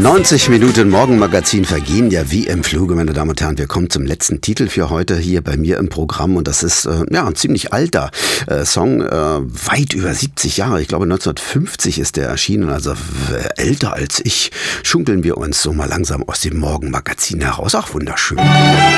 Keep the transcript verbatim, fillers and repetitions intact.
neunzig Minuten Morgenmagazin vergehen ja wie im Fluge, meine Damen und Herren. Wir kommen zum letzten Titel für heute hier bei mir im Programm und das ist äh, ja ein ziemlich alter äh, Song, äh, weit über siebzig Jahre. Ich glaube neunzehnhundertfünfzig ist der erschienen, also äh, älter als ich. Schunkeln wir uns so mal langsam aus dem Morgenmagazin heraus. Ach, wunderschön.